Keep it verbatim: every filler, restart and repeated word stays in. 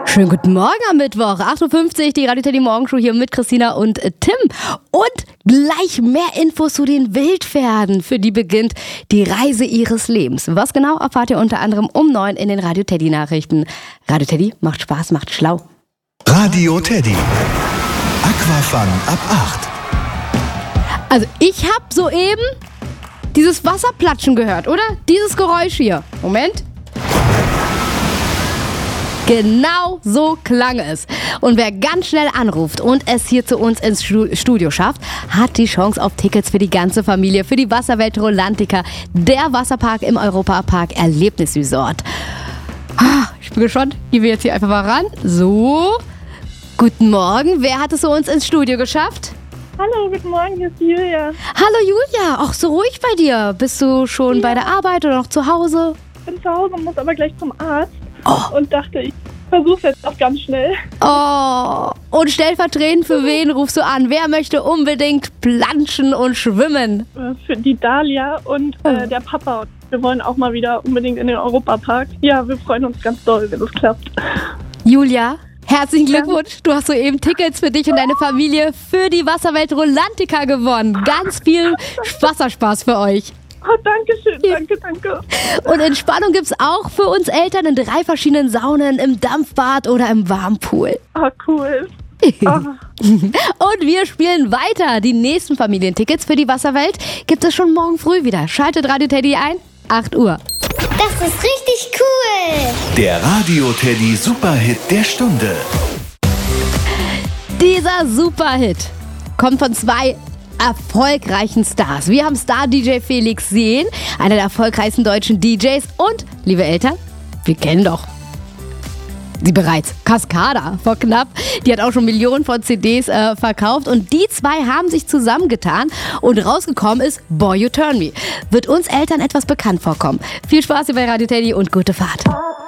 Schönen guten Morgen am Mittwoch, acht Uhr fünfzig, die Radio Teddy Morgenshow hier mit Christina und Tim. Und gleich mehr Infos zu den Wildpferden. Für die beginnt die Reise ihres Lebens. Was genau erfahrt ihr unter anderem um neun in den Radio Teddy Nachrichten. Radio Teddy macht Spaß, macht schlau. Radio Teddy. Aquafun ab acht. Also ich habe soeben dieses Wasserplatschen gehört, oder? Dieses Geräusch hier. Moment. Genau so klang es. Und wer ganz schnell anruft und es hier zu uns ins Studio schafft, hat die Chance auf Tickets für die ganze Familie, für die Wasserwelt Rolantica, der Wasserpark im Europapark Erlebnisresort. Ich bin gespannt. Gehen wir jetzt hier einfach mal ran. So. Guten Morgen. Wer hat es zu uns ins Studio geschafft? Hallo, guten Morgen, hier ist Julia. Hallo Julia. Ach, so ruhig bei dir. Bist du schon ja. bei der Arbeit oder noch zu Hause? Ich bin zu Hause, muss aber gleich zum Arzt. Oh. Und dachte, ich versuche jetzt auch ganz schnell. Oh, und stellvertretend für wen rufst du an? Wer möchte unbedingt planschen und schwimmen? Für die Dalia und äh, der Papa. Wir wollen auch mal wieder unbedingt in den Europapark. Ja, wir freuen uns ganz doll, wenn es klappt. Julia, herzlichen Glückwunsch. Du hast soeben Tickets für dich und deine Familie für die Wasserwelt Rolantica gewonnen. Ganz viel Wasserspaß für euch. Oh, danke schön, danke, danke. Und Entspannung gibt's auch für uns Eltern in drei verschiedenen Saunen, im Dampfbad oder im Warmpool. Oh, cool. Oh. Und wir spielen weiter. Die nächsten Familientickets für die Wasserwelt gibt es schon morgen früh wieder. Schaltet Radio Teddy ein, acht Uhr. Das ist richtig cool. Der Radio Teddy Superhit der Stunde. Dieser Superhit kommt von zwei erfolgreichen Stars. Wir haben Star-D J Felix Sehn, einer der erfolgreichsten deutschen D Js. Und, liebe Eltern, wir kennen doch sie bereits. Cascada vor knapp. Die hat auch schon Millionen von C Ds äh, verkauft. Und die zwei haben sich zusammengetan. Und rausgekommen ist Boy You Turn Me. Wird uns Eltern etwas bekannt vorkommen. Viel Spaß hier bei Radio Teddy und gute Fahrt.